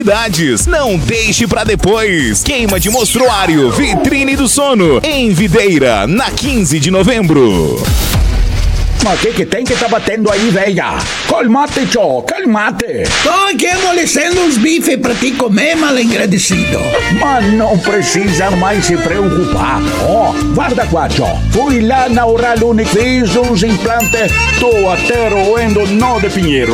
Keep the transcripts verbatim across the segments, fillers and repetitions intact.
Não deixe pra depois. Queima de mostruário, vitrine do sono, em Videira, na quinze de novembro. Mas o que que tem que tá batendo aí, velha? Calmate, tio, calmate. Tô aqui amolecendo uns bifes pra te comer, mal agradecido. Mas não precisa mais se preocupar. Ó, oh, guarda qua, tio. Fui lá na Oral Unique, fiz uns implantes, tô até roendo nó de pinheiro.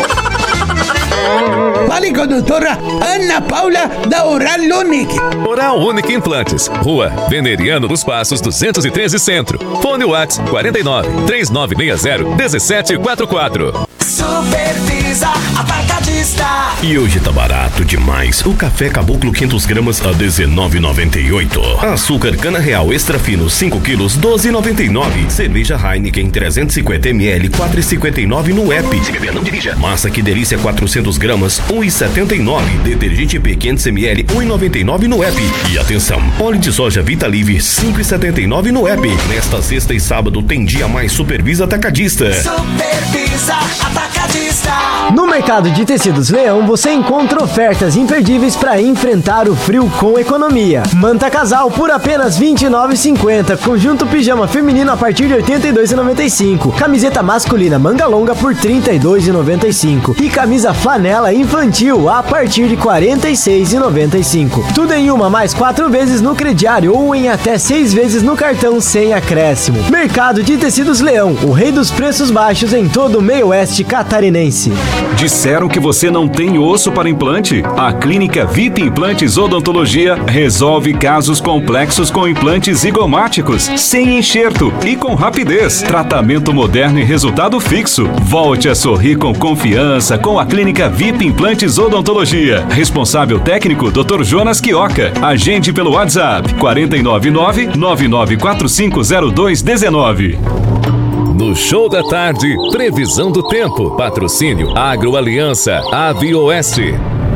Fale com a doutora Ana Paula da Oral Unique. Oral Unique Implantes, Rua Veneriano dos Passos duzentos e treze Centro. Fone WhatsApp quarenta e nove, três nove seis zero, um sete quatro quatro. Supervisa Atacadista. E hoje tá barato demais. O café Caboclo quinhentas gramas a dezenove reais e noventa e oito centavos. Açúcar Cana Real Extra Fino cinco quilos doze reais e noventa e nove centavos. Cerveja Heineken trezentos e cinquenta mililitros quatro reais e cinquenta e nove centavos no app. Se beber, não dirija. Massa Que Delícia quatrocentas gramas um real e setenta e nove centavos. Detergente P quinhentos mililitros um real e noventa e nove centavos no app. E atenção, óleo de soja Vita Livre cinco reais e setenta e nove centavos no app. Nesta sexta e sábado tem dia mais Supervisa Atacadista. Supervisa Atacadista. No mercado de tecidos Leão você encontra ofertas imperdíveis para enfrentar o frio com economia. Manta casal por apenas vinte e nove reais e cinquenta centavos. Conjunto pijama feminino a partir de oitenta e dois reais e noventa e cinco centavos. Camiseta masculina manga longa por trinta e dois reais e noventa e cinco centavos. E camisa flanela infantil a partir de quarenta e seis reais e noventa e cinco centavos. Tudo em uma mais quatro vezes no crediário ou em até seis vezes no cartão sem acréscimo. Mercado de tecidos Leão, o rei dos preços baixos em todo o meio oeste catarinense. Disseram que você não tem osso para implante? A Clínica Vita Implantes Odontologia resolve casos complexos com implantes zigomáticos, sem enxerto e com rapidez. Tratamento moderno e resultado fixo. Volte a sorrir com confiança com a Clínica Vita Implantes Odontologia. Responsável técnico doutor Jonas Quioca. Agende pelo WhatsApp quatro nove nove, nove nove quatro cinco zero dois um nove. No Show da Tarde, previsão do tempo. Patrocínio Agroaliança, Avioeste.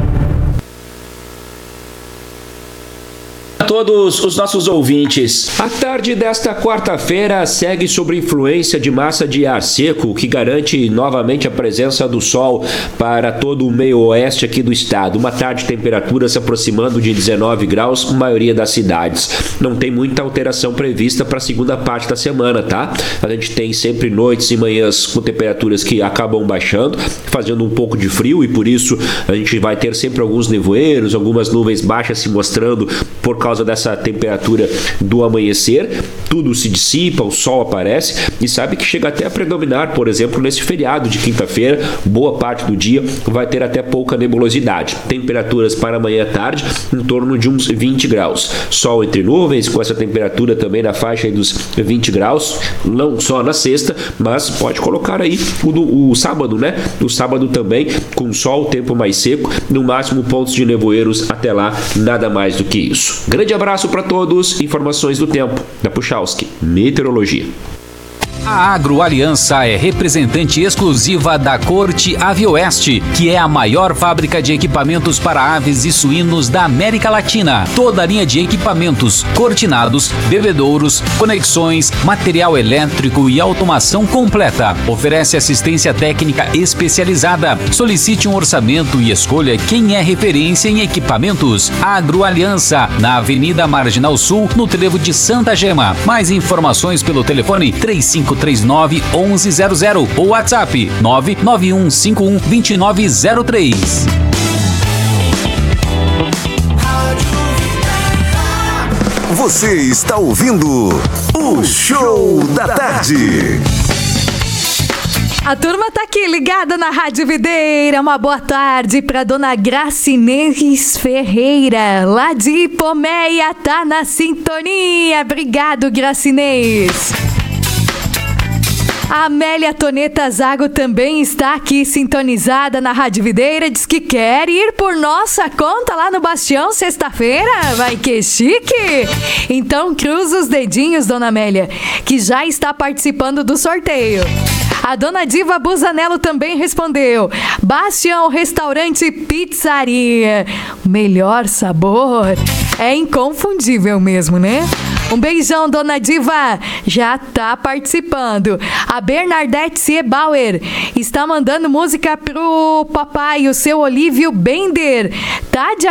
A todos os nossos ouvintes, a tarde desta quarta-feira segue sob influência de massa de ar seco, que garante novamente a presença do sol para todo o meio oeste aqui do estado. Uma tarde de temperatura se aproximando de dezenove graus, maioria das cidades. Não tem muita alteração prevista para a segunda parte da semana, tá? A gente tem sempre noites e manhãs com temperaturas que acabam baixando, fazendo um pouco de frio, e por isso a gente vai ter sempre alguns nevoeiros, algumas nuvens baixas se mostrando por causa dessa temperatura do amanhecer. Tudo se dissipa, o sol aparece e sabe que chega até a predominar, por exemplo, nesse feriado de quinta-feira, boa parte do dia vai ter até pouca nebulosidade. Temperaturas para amanhã à tarde em torno de uns vinte graus. Sol entre nuvens, com essa temperatura também na faixa aí dos vinte graus, não só na sexta, mas pode colocar aí o, o sábado, né? O sábado também com sol, tempo mais seco, no máximo pontos de nevoeiros até lá, nada mais do que isso. Grande abraço para todos. Informações do tempo da Puchalski Meteorologia. A Agroaliança é representante exclusiva da Corte Avioeste, que é a maior fábrica de equipamentos para aves e suínos da América Latina. Toda a linha de equipamentos, cortinados, bebedouros, conexões, material elétrico e automação completa. Oferece assistência técnica especializada. Solicite um orçamento e escolha quem é referência em equipamentos. Agroaliança, na Avenida Marginal Sul, no trevo de Santa Gema. Mais informações pelo telefone três cinco três nove, onze zero zero ou WhatsApp nove nove um cinco um, dois nove zero três. Você está ouvindo o Show da Tarde. A turma tá aqui ligada na Rádio Videira. Uma boa tarde para dona Gracinês Ferreira, lá de Ipomeia, tá na sintonia. Obrigado, Gracinês. A Amélia Toneta Zago também está aqui sintonizada na Rádio Videira. Diz que quer ir por nossa conta lá no Bastião sexta-feira. Vai que chique! Então cruza os dedinhos, dona Amélia, que já está participando do sorteio. A dona Diva Busanello também respondeu: Bastião Restaurante e Pizzaria. Melhor sabor. É inconfundível mesmo, né? Um beijão, dona Diva. Já tá participando. A Bernadette Sebauer está mandando música pro papai, o seu Olívio Bender. Tá de